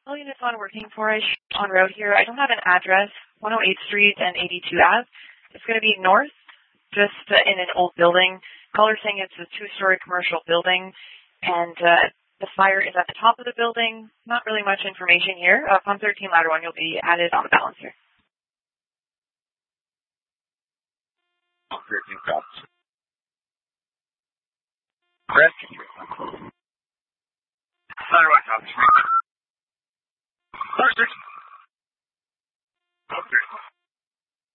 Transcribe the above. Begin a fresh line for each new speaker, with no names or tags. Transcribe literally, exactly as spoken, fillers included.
All units on working for us on road here. I don't have an address, one oh eighth Street and eighty-two Ave. It's going to be north, just uh, in an old building. Caller saying it's a two-story commercial building, and uh, the fire is at the top of the building. Not really much information here. Uh, Pump thirteen ladder one, you'll be added on the balance here.
Pump thirteen drops. Rest. Ladder one drops. Ladder six. Okay.